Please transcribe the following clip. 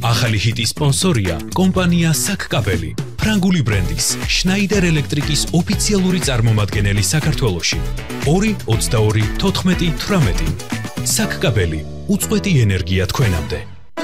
ახალი ჰიტის სპონსორია კომპანია SAC-კაბელი, ფრანგული ბრენდის Schneider Electric-ის ოფიციალური წარმომადგენელი საქართველოში. 2-22-14-18 SAC-კაბელი, უწყვეტი ენერგია თქვენამდე.